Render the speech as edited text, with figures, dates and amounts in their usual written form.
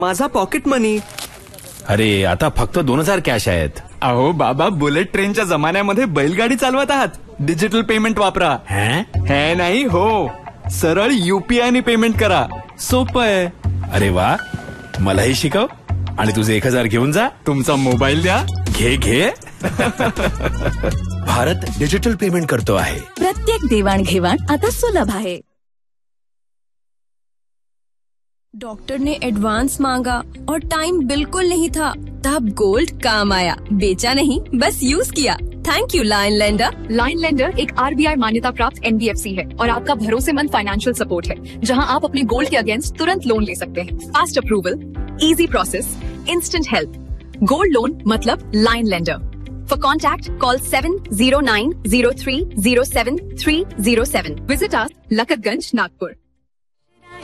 माझा पॉकेट मनी. अरे आता फक्त 2000 कॅश आहेत. अहो बाबा, बुलेट ट्रेनच्या जमान्यामध्ये बैलगाडी चालवत आहात. डिजिटल पेमेंट वापरा. हे नाही हो, सरळ UPI ने पेमेंट करा. सोपं आहे. अरे वा, मलाही शिकव. आणि तुझे 1000 घेऊन जा. तुमचा मोबाईल द्या. घे. भारत डिजिटल पेमेंट करतो आहे. प्रत्येक देवाणघेवाण आता सुलभ आहे. डॉक्टर ने एडवांस मांगा और टाइम बिल्कुल नहीं था. तब गोल्ड काम आया. बेचा नहीं, बस use KIA. Thank you line lender. Line lender एक RBI मान्यता प्राप्त NBFC है और आपका भरोसेमंद फाइनेंशियल सपोर्ट है, जहां आप अपने गोल्ड के अगेंस्ट तुरंत लोन ले सकते हैं. Fast approval, easy process, instant help. Gold loan मतलब line lender. For contact, call 7090307307. Visit us, Lakatganj, Nagpur.